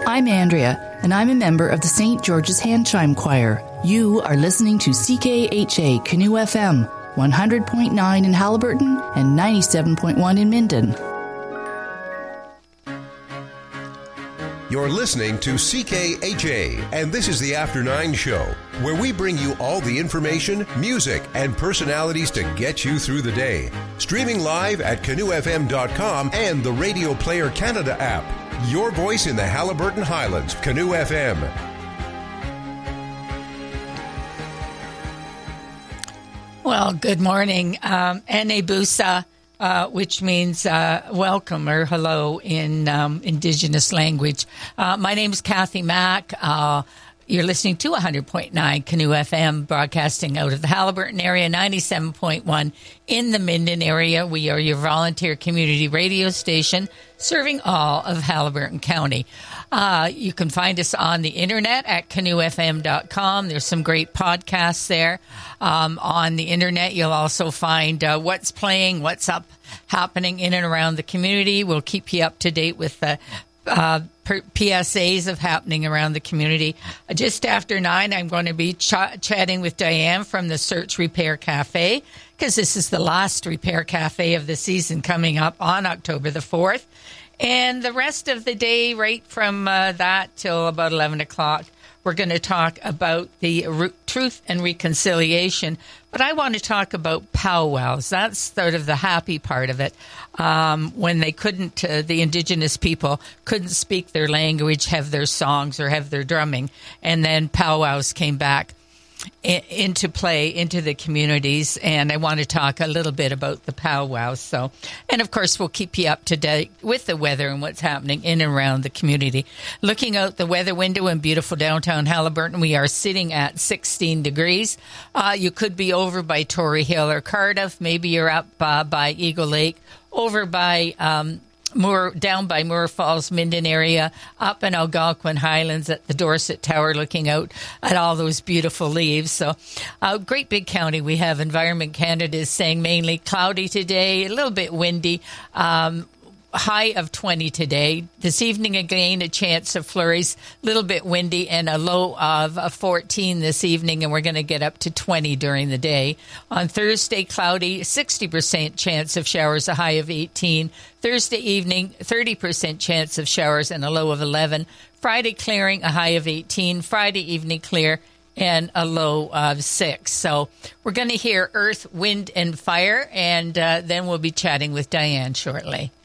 I'm Andrea, and I'm a member of the St. George's Hand Chime Choir. You are listening to CKHA Canoe FM, 100.9 in Haliburton and 97.1 in Minden. You're listening to CKHA, and this is the After 9 show, where we bring you all the information, music, and personalities to get you through the day. Streaming live at canoefm.com and the Radio Player Canada app. Your voice in the Haliburton Highlands, Canoe FM. Well, good morning. Ene Busa, which means welcome or hello in Indigenous language. My name is Kathy Mack. You're listening to 100.9 Canoe FM, broadcasting out of the Haliburton area, 97.1 in the Minden area. We are your volunteer community radio station serving all of Haliburton County. You can find us on the internet at canoefm.com. There's some great podcasts there. On the internet, you'll also find what's playing, what's happening in and around the community. We'll keep you up to date with the PSAs of happening around the community. Just after 9, I'm going to be chatting with Diane from the Search Repair Cafe, because this is the last Repair Cafe of the season, coming up on October the 4th. And the rest of the day, right from that till about 11 o'clock, we're going to talk about the Truth and Reconciliation. But I want to talk about powwows. That's sort of the happy part of it. When they couldn't, the Indigenous people couldn't speak their language, have their songs, or have their drumming. And then powwows came back into play, into the communities, and I want to talk a little bit about the powwows. So, and of course, we'll keep you up to date with the weather and what's happening in and around the community. Looking out the weather window in beautiful downtown Haliburton, we are sitting at 16 degrees. You could be over by Tory Hill or Cardiff. Maybe you're up by Eagle Lake, over by down by Moore Falls, Minden area, up in Algonquin Highlands at the Dorset Tower, looking out at all those beautiful leaves. So, great big county. We have Environment Canada is saying mainly cloudy today, a little bit windy. High of 20 today. This evening, again, a chance of flurries, a little bit windy, and a low of 14 this evening, and we're going to get up to 20 during the day. On Thursday, cloudy, 60% chance of showers, a high of 18. Thursday evening, 30% chance of showers and a low of 11. Friday, clearing, a high of 18. Friday evening, clear, and a low of 6. So we're going to hear Earth, Wind, and Fire, and then we'll be chatting with Diane shortly.